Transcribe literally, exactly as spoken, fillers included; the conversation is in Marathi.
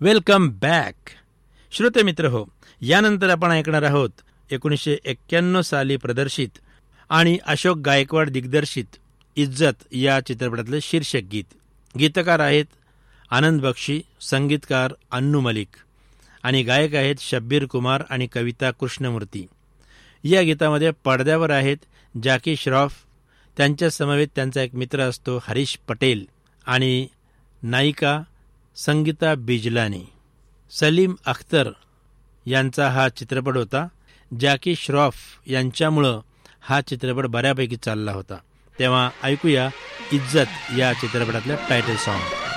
Welcome back. श्रोते मित्र हो, यानंतर आपण ऐकणार आहोत एकोणीसशे एक्क्याण्णव साली प्रदर्शित आणि अशोक गायकवाड दिग्दर्शित इज्जत या चित्रपटातले शीर्षक गीत. गीतकार आहेत आनंद बक्षी, संगीतकार अन्नू मलिक आणि गायक आहेत शब्बीर कुमार आणि कविता कृष्णमूर्ती. या गीतामध्ये पडद्यावर आहेत जॅकी श्रॉफ, त्यांच्या समवेत त्यांचा एक मित्र असतो हरीश पटेल आणि नायिका संगीता बिजलानी. सलीम अख्तर यांचा हा चित्रपट होता. जॅकी श्रॉफ यांच्यामुळं हा चित्रपट बऱ्यापैकी चालला होता. तेव्हा ऐकूया इज्जत या चित्रपटातलं टायटल सॉन्ग.